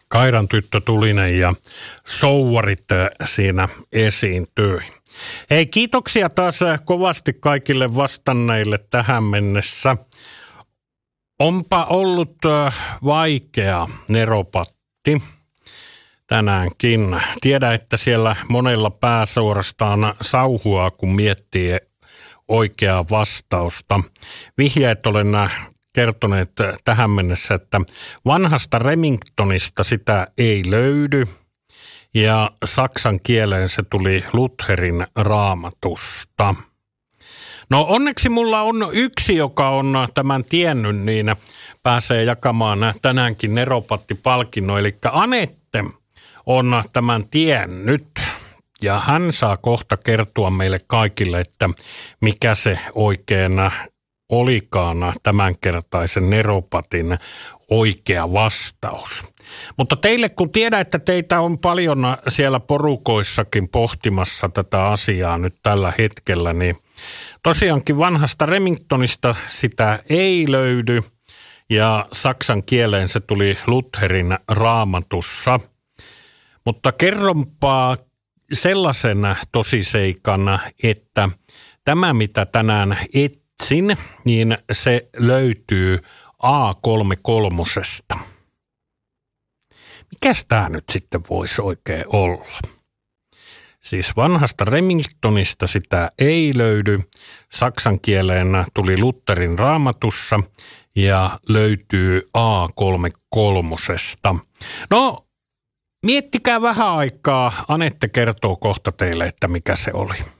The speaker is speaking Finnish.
Kairan tyttö Tulinen ja souvarit siinä esiintyi. Hei, kiitoksia taas kovasti kaikille vastanneille tähän mennessä. Onpa ollut vaikea neropatti tänäänkin. Tiedän, että siellä monella pää suorastaan sauhua, kun miettii oikeaa vastausta. Vihjeet olen kertoneet tähän mennessä, että vanhasta Remingtonista sitä ei löydy ja saksan kieleen se tuli Lutherin Raamatusta. No onneksi mulla on yksi, joka on tämän tiennyt, niin pääsee jakamaan tänäänkin neropatti-palkinnon. Eli Anette on tämän tiennyt ja hän saa kohta kertoa meille kaikille, että mikä se oikein olikaan tämänkertaisen neropatin oikea vastaus. Mutta teille, kun tiedän, että teitä on paljon siellä porukoissakin pohtimassa tätä asiaa nyt tällä hetkellä, niin tosiaankin vanhasta Remingtonista sitä ei löydy ja saksan kieleen se tuli Lutherin Raamatussa. Mutta kerronpa sellaisen tosiseikan, että tämä mitä tänään etsin, niin se löytyy A33. Mikäs tämä nyt sitten voisi oikein olla? Siis vanhasta Remingtonista sitä ei löydy. Saksan kieleen tuli Lutherin Raamatussa ja löytyy A33. No, miettikää vähän aikaa. Anette kertoo kohta teille, että mikä se oli.